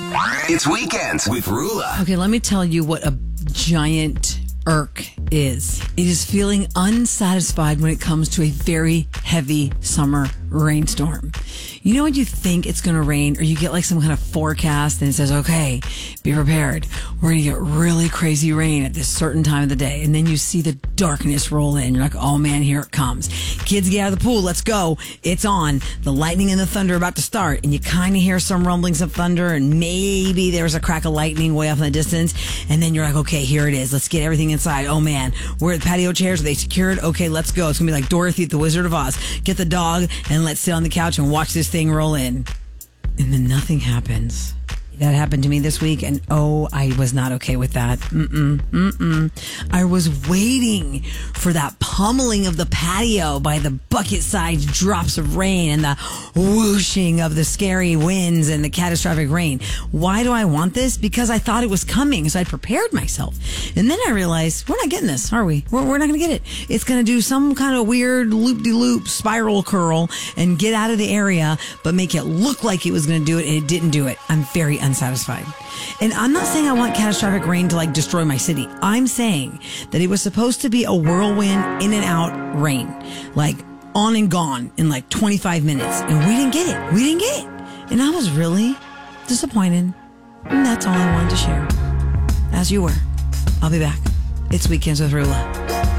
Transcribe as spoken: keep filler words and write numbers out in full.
It's Weekends with Rula. Okay, let me tell you what a giant irk is. It is feeling unsatisfied when it comes to a very heavy summer rainstorm. You know when you think it's going to rain, or you get like some kind of forecast and it says, okay, be prepared. We're going to get really crazy rain at this certain time of the day. And then you see the darkness roll in. You're like, oh man, here it comes. Kids, get out of the pool. Let's go. It's on. The lightning and the thunder are about to start. And you kind of hear some rumblings of thunder, and maybe there's a crack of lightning way off in the distance. And then you're like, okay, here it is. Let's get everything inside. Oh man, we're at the patio chairs. Are they secured? Okay, let's go. It's going to be like Dorothy at the Wizard of Oz. Get the dog and let's sit on the couch and watch this thing roll in. And then nothing happens. That happened to me this week, and oh, I was not okay with that. Mm-mm, mm-mm. I was waiting for that pummeling of the patio by the bucket-sized drops of rain and the whooshing of the scary winds and the catastrophic rain. Why do I want this? Because I thought it was coming, so I prepared myself. And then I realized, we're not getting this, are we? We're, we're not going to get it. It's going to do some kind of weird loop-de-loop spiral curl and get out of the area, but make it look like it was going to do it, and it didn't do it. I'm very unsatisfied. And I'm not saying I want catastrophic rain to like destroy my city. I'm saying that it was supposed to be a whirlwind in and out rain, like on and gone in like twenty-five minutes. And we didn't get it. We didn't get it. And I was really disappointed. And that's all I wanted to share. As you were. I'll be back. It's Weekends with Rula.